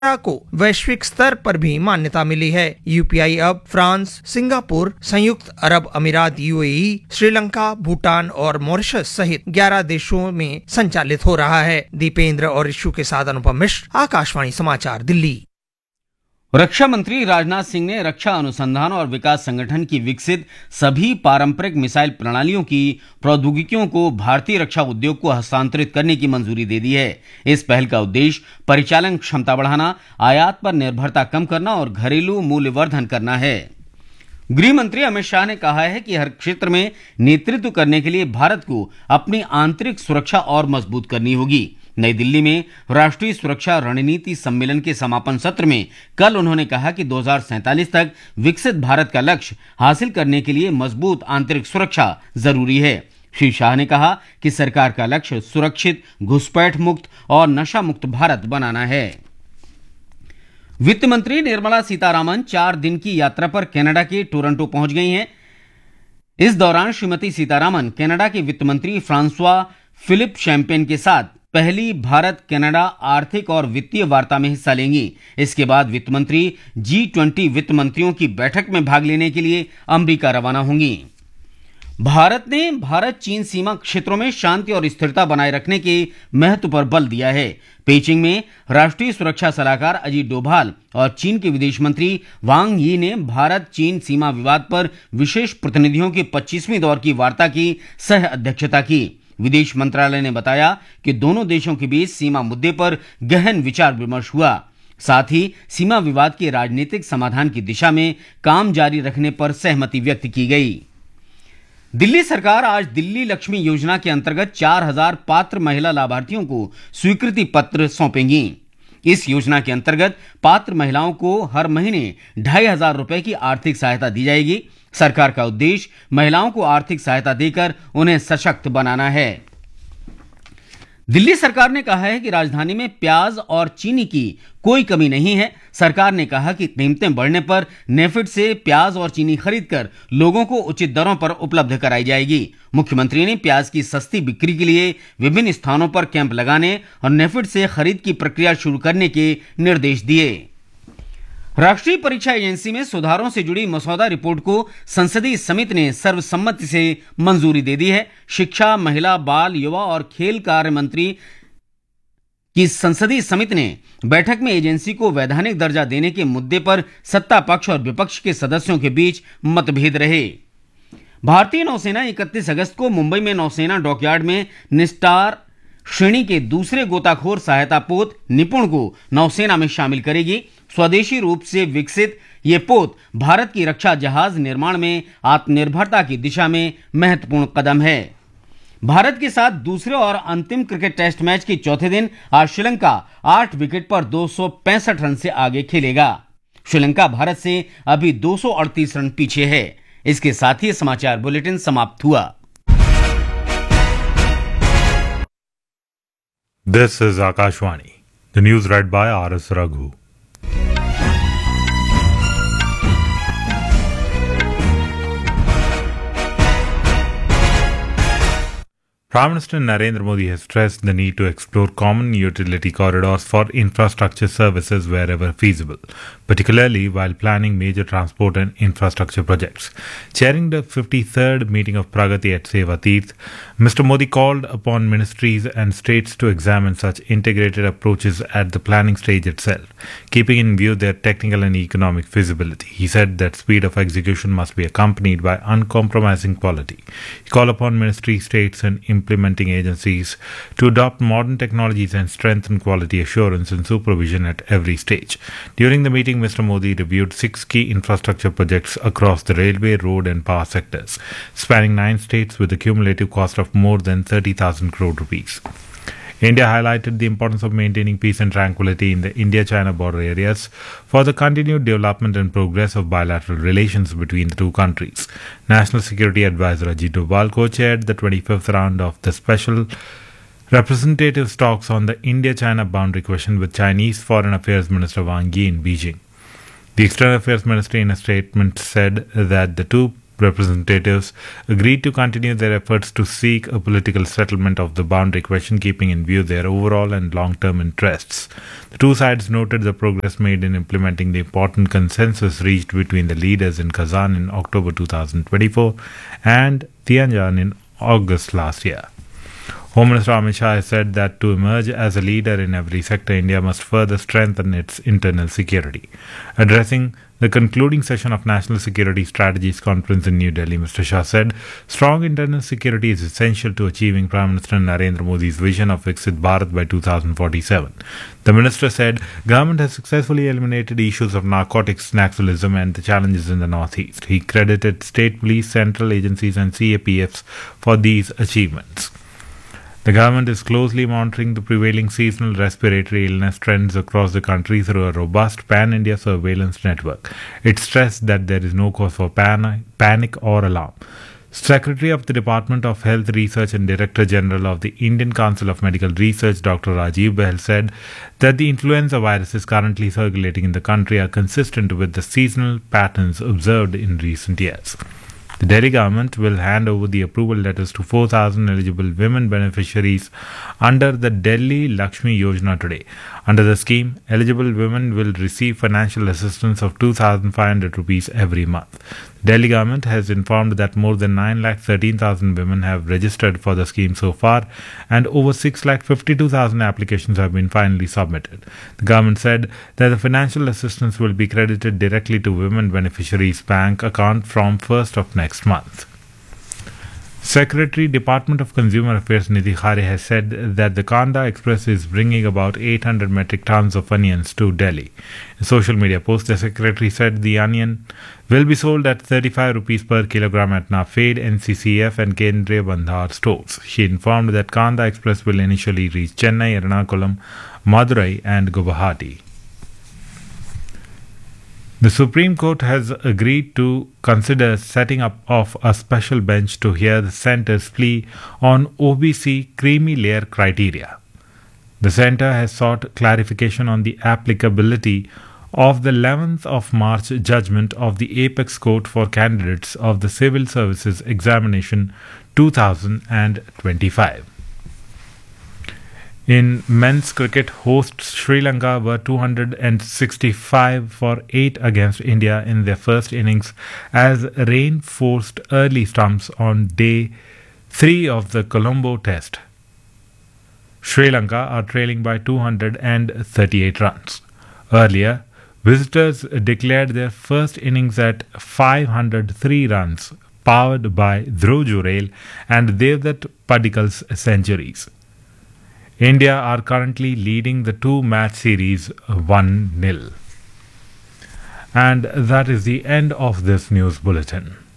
को वैश्विक स्तर पर भी मान्यता मिली है। यूपीआई अब फ्रांस, सिंगापुर, संयुक्त अरब अमीरात यूएई, श्रीलंका, भूटान और मॉरिशस सहित 11 देशों में संचालित हो रहा है। दीपेंद्र और इशू के साथ अनुपम मिश्र, आकाशवाणी समाचार, दिल्ली। रक्षा मंत्री राजनाथ सिंह ने रक्षा अनुसंधान और विकास संगठन की विकसित सभी पारंपरिक मिसाइल प्रणालियों की प्रौद्योगिकियों को भारतीय रक्षा उद्योग को हस्तांतरित करने की मंजूरी दे दी है। इस पहल का उद्देश्य परिचालन क्षमता बढ़ाना, आयात पर निर्भरता कम करना और घरेलू मूल्यवर्धन करना है। गृह मंत्री अमित शाह ने कहा है कि हर क्षेत्र में नेतृत्व करने के लिए भारत को अपनी आंतरिक सुरक्षा और मजबूत करनी होगी। नई दिल्ली में राष्ट्रीय सुरक्षा रणनीति सम्मेलन के समापन सत्र में कल उन्होंने कहा कि 2047 तक विकसित भारत का लक्ष्य हासिल करने के लिए मजबूत आंतरिक सुरक्षा जरूरी है। श्री शाह ने कहा कि सरकार का लक्ष्य सुरक्षित, घुसपैठ मुक्त और नशा मुक्त भारत बनाना है। वित्त मंत्री निर्मला सीतारामन 4 दिन की यात्रा पर कनाडा के टोरंटो पहुंच गई हैं। इस दौरान श्रीमती सीतारामन कनाडा के वित्त मंत्री फ्रांसवा फिलिप शैम्पेन के साथ पहली भारत कनाडा आर्थिक और वित्तीय वार्ता में हिस्सा लेंगी। इसके बाद वित्त मंत्री G20 वित्त मंत्रियों की बैठक में भाग लेने के लिए अमेरिका रवाना होंगी। भारत ने भारत चीन सीमा क्षेत्रों में शांति और स्थिरता बनाए रखने के महत्व पर बल दिया है। पेचिंग में राष्ट्रीय सुरक्षा सलाहकार अजीत डोभाल और चीन के विदेश मंत्री वांग यी ने भारत चीन सीमा विवाद पर विशेष प्रतिनिधियों की 25वीं दौर की वार्ता की सह अध्यक्षता की। विदेश मंत्रालय ने बताया कि दोनों देशों के बीच सीमा मुद्दे पर गहन विचार विमर्श हुआ। साथ ही सीमा विवाद के राजनीतिक समाधान की दिशा में काम जारी रखने पर सहमति व्यक्त की गई। दिल्ली सरकार आज दिल्ली लक्ष्मी योजना के अंतर्गत 4000 पात्र महिला लाभार्थियों को स्वीकृति पत्र सौंपेंगी। इस योजना के अंतर्गत पात्र महिलाओं को हर महीने 2500 रुपए की आर्थिक सहायता दी जाएगी। सरकार का उद्देश्य महिलाओं को आर्थिक सहायता देकर उन्हें सशक्त बनाना है। दिल्ली सरकार ने कहा है कि राजधानी में प्याज और चीनी की कोई कमी नहीं है। सरकार ने कहा कि कीमतें बढ़ने पर नेफेड से प्याज और चीनी खरीदकर लोगों को उचित दरों पर उपलब्ध कराई जाएगी। मुख्यमंत्री ने प्याज की सस्ती बिक्री के लिए विभिन्न स्थानों पर कैंप लगाने और नेफेड से खरीद की प्रक्रिया शुरू करने के निर्देश दिए। राष्ट्रीय परीक्षा एजेंसी में सुधारों से जुड़ी मसौदा रिपोर्ट को संसदीय समिति ने सर्वसम्मति से मंजूरी दे दी है। शिक्षा, महिला, बाल, युवा और खेल कार्य मंत्री की संसदीय समिति ने बैठक में एजेंसी को वैधानिक दर्जा देने के मुद्दे पर सत्ता पक्ष और विपक्ष के सदस्यों के बीच मतभेद रहे। भारतीय नौसेना 31 अगस्त को मुंबई में नौसेना डॉकयार्ड में निस्टार श्रेणी के दूसरे गोताखोर सहायता पोत निपुण को नौसेना में शामिल करेगी। स्वदेशी रूप से विकसित ये पोत भारत की रक्षा जहाज निर्माण में आत्मनिर्भरता की दिशा में महत्वपूर्ण कदम है। भारत के साथ दूसरे और अंतिम क्रिकेट टेस्ट मैच के चौथे दिन आज श्रीलंका 8 विकेट पर 265 रन से आगे खेलेगा। श्रीलंका भारत से अभी 238 रन पीछे है। इसके साथ ही समाचार बुलेटिन समाप्त हुआ। This is Akashwani. The news read by R.S. Raghu. Prime Minister Narendra Modi has stressed the need to explore common utility corridors for infrastructure services wherever feasible, particularly while planning major transport and infrastructure projects. Chairing the 53rd meeting of Pragati at Seva Tirth, Mr. Modi called upon ministries and states to examine such integrated approaches at the planning stage itself, keeping in view their technical and economic feasibility. He said that speed of execution must be accompanied by uncompromising quality. He called upon ministries, states and implementing agencies to adopt modern technologies and strengthen quality assurance and supervision at every stage. During the meeting, Mr. Modi reviewed 6 key infrastructure projects across the railway, road and power sectors, spanning 9 states with a cumulative cost of more than 30,000 crore rupees. India highlighted the importance of maintaining peace and tranquility in the India-China border areas for the continued development and progress of bilateral relations between the two countries. National Security Advisor Ajit Doval co-chaired the 25th round of the Special Representatives talks on the India-China boundary question with Chinese Foreign Affairs Minister Wang Yi in Beijing. The External Affairs Ministry in a statement said that the two representatives agreed to continue their efforts to seek a political settlement of the boundary question, keeping in view their overall and long-term interests. The two sides noted the progress made in implementing the important consensus reached between the leaders in Kazan in October 2024 and Tianjin in August last year. Home Minister Amit Shah has said that to emerge as a leader in every sector, India must further strengthen its internal security. Addressing the concluding session of National Security Strategies Conference in New Delhi, Mr. Shah said, strong internal security is essential to achieving Prime Minister Narendra Modi's vision of Viksit Bharat by 2047. The minister said, government has successfully eliminated issues of narcotics, Naxalism and the challenges in the northeast. He credited state police, central agencies and CAPFs for these achievements. The government is closely monitoring the prevailing seasonal respiratory illness trends across the country through a robust pan-India surveillance network. It stressed that there is no cause for panic or alarm. Secretary of the Department of Health Research and Director General of the Indian Council of Medical Research, Dr. Rajiv Bahl, said that the influenza viruses currently circulating in the country are consistent with the seasonal patterns observed in recent years. The Delhi government will hand over the approval letters to 4,000 eligible women beneficiaries under the Delhi Lakshmi Yojana today. Under the scheme, eligible women will receive financial assistance of 2,500 rupees every month. The Delhi government has informed that more than 9,13,000 women have registered for the scheme so far, and over 6,52,000 applications have been finally submitted. The government said that the financial assistance will be credited directly to women beneficiaries' bank account from 1st of next month. Secretary, Department of Consumer Affairs Nidhi Khare has said that the Kanda Express is bringing about 800 metric tons of onions to Delhi. In a social media post, the secretary said the onion will be sold at 35 rupees per kilogram at Nafed, NCCF and Kendriya Bandhar stores. She informed that Kanda Express will initially reach Chennai, Ernakulam, Madurai and Guwahati. The Supreme Court has agreed to consider setting up of a special bench to hear the centre's plea on OBC creamy layer criteria. The centre has sought clarification on the applicability of the 11th of March judgment of the Apex Court for candidates of the Civil Services Examination 2025. In men's cricket, hosts Sri Lanka were 265 for 8 against India in their first innings as rain forced early stumps on day 3 of the Colombo Test. Sri Lanka are trailing by 238 runs. Earlier, visitors declared their first innings at 503 runs, powered by Dhruv Jurel and Devdutt Padikkal's centuries. India are currently leading the two-match series 1-0. And that is the end of this news bulletin.